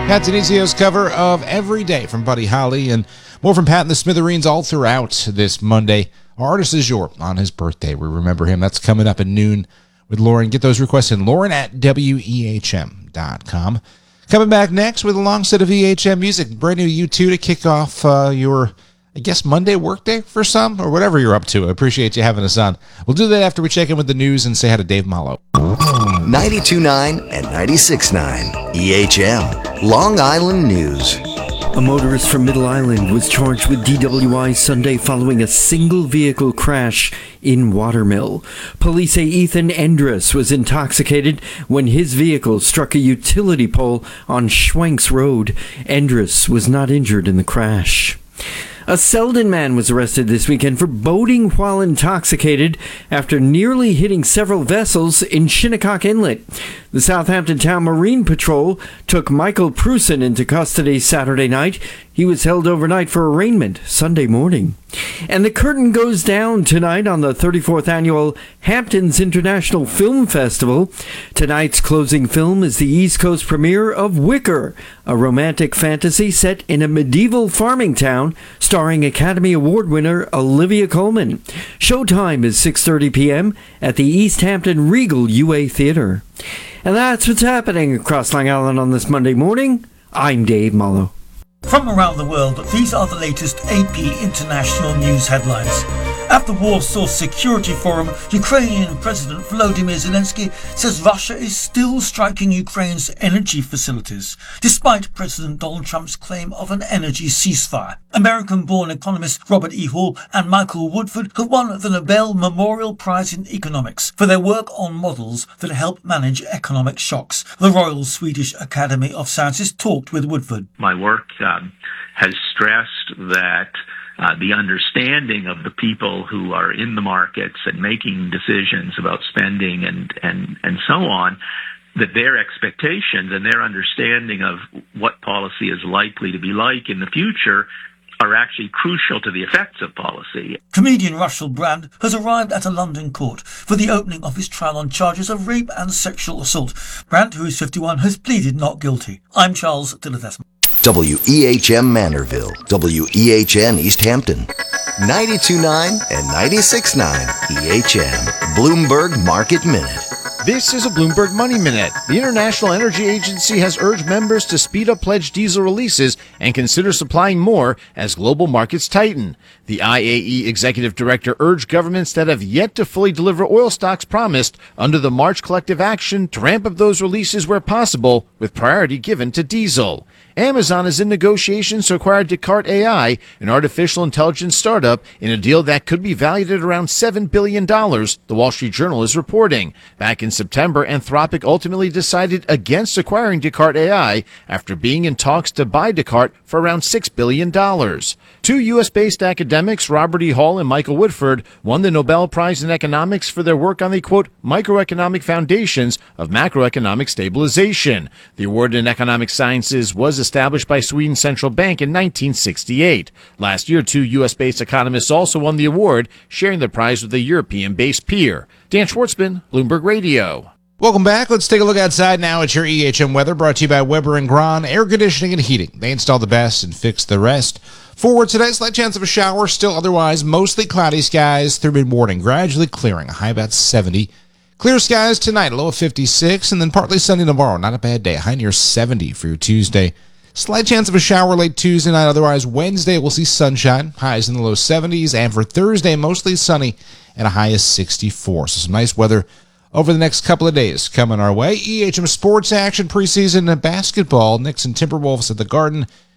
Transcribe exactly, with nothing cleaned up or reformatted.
Pat Denisio's cover of Every Day from Buddy Holly, and more from Pat and the Smithereens all throughout this Monday. Our artist is Jour on his birthday. We remember him. That's coming up at noon with Lauren. Get those requests in. Lauren at W E H M dot com. Coming back next with a long set of E H M music. Brand new U two to kick off uh, your, I guess, Monday workday for some, or whatever you're up to. I appreciate you having us on. We'll do that after we check in with the news and say hi to Dave Mallow. ninety-two point nine and ninety-six point nine E H M, Long Island News. A motorist from Middle Island was charged with D W I Sunday following a single-vehicle crash in Watermill. Police say Ethan Endress was intoxicated when his vehicle struck a utility pole on Schwenks Road. Endress was not injured in the crash. A Selden man was arrested this weekend for boating while intoxicated after nearly hitting several vessels in Shinnecock Inlet. The Southampton Town Marine Patrol took Michael Prusen into custody Saturday night. He was held overnight for arraignment Sunday morning. And the curtain goes down tonight on the thirty-fourth Annual Hamptons International Film Festival. Tonight's closing film is the East Coast premiere of Wicker, a romantic fantasy set in a medieval farming town starring Academy Award winner Olivia Colman. Showtime is six thirty p.m. at the East Hampton Regal U A Theater. And that's what's happening across Long Island on this Monday morning. I'm Dave Mallow. From around the world, these are the latest A P International News headlines. At the Warsaw Security Forum, Ukrainian President Volodymyr Zelensky says Russia is still striking Ukraine's energy facilities, despite President Donald Trump's claim of an energy ceasefire. American-born economists Robert E. Hall and Michael Woodford have won the Nobel Memorial Prize in Economics for their work on models that help manage economic shocks. The Royal Swedish Academy of Sciences talked with Woodford. My work um, has stressed that Uh, the understanding of the people who are in the markets and making decisions about spending and, and, and so on, that their expectations and their understanding of what policy is likely to be like in the future are actually crucial to the effects of policy. Comedian Russell Brand has arrived at a London court for the opening of his trial on charges of rape and sexual assault. Brand, who is fifty-one, has pleaded not guilty. I'm Charles Dillithesman. W E H M Manorville, W E H N East Hampton, ninety-two point nine and ninety-six point nine E H M, Bloomberg Market Minute. This is a Bloomberg Money Minute. The International Energy Agency has urged members to speed up pledged diesel releases and consider supplying more as global markets tighten. The I A E executive director urged governments that have yet to fully deliver oil stocks promised under the March collective action to ramp up those releases where possible, with priority given to diesel. Amazon is in negotiations to acquire Descartes A I, an artificial intelligence startup, in a deal that could be valued at around seven billion dollars, the Wall Street Journal is reporting. Back in September, Anthropic ultimately decided against acquiring Descartes A I after being in talks to buy Descartes for around six billion dollars. Two U S-based academics, Robert E. Hall and Michael Woodford, won the Nobel Prize in Economics for their work on the, quote, microeconomic foundations of macroeconomic stabilization. The award in economic sciences was established by Sweden's central bank in nineteen sixty-eight. Last year, two U S-based economists also won the award, sharing the prize with a European-based peer. Dan Schwartzman, Bloomberg Radio. Welcome back. Let's take a look outside now at your E H M weather, brought to you by Weber and Gron Air Conditioning and Heating. They install the best and fix the rest. For today, slight chance of a shower, still otherwise mostly cloudy skies through mid-morning, gradually clearing, a high about seventy. Clear skies tonight, a low of fifty-six, and then partly sunny tomorrow. Not a bad day, a high near seventy for your Tuesday. Slight chance of a shower late Tuesday night, otherwise Wednesday we'll see sunshine, highs in the low seventies, and for Thursday mostly sunny and a high of sixty-four. So some nice weather over the next couple of days coming our way. E H M sports action preseason basketball. Knicks and Timberwolves at the Garden.